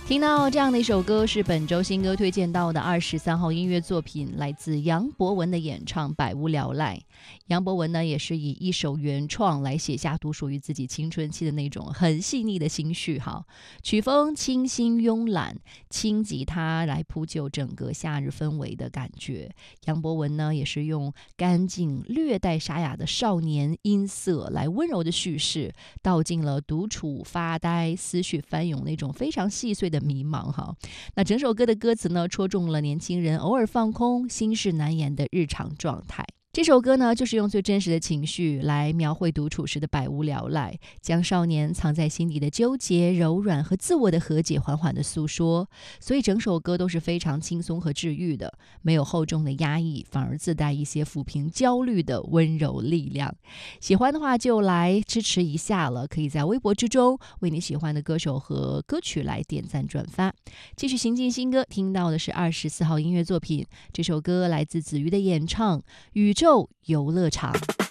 听到这样的一首歌，是本周新歌推荐到的23号音乐作品，来自杨博文的演唱《百无聊赖》。杨博文呢，也是以一首原创来写下独属于自己青春期的那种很细腻的心绪。哈，曲风清新慵懒，轻吉他来铺就整个夏日氛围的感觉。杨博文呢，也是用干净略带沙哑的少年音色来温柔的叙事，道尽了独处发呆、思绪翻涌那种非常细碎的迷茫哈。那整首歌的歌词呢，戳中了年轻人偶尔放空、心事难言的日常状态。这首歌呢，就是用最真实的情绪来描绘独处时的百无聊赖，将少年藏在心底的纠结、柔软和自我的和解缓缓的诉说。所以整首歌都是非常轻松和治愈的，没有厚重的压抑，反而自带一些抚平焦虑的温柔力量。喜欢的话就来支持一下了，可以在微博之中为你喜欢的歌手和歌曲来点赞转发。继续行进新歌，听到的是24号音乐作品，这首歌来自子瑜的演唱《宇宙游乐场》。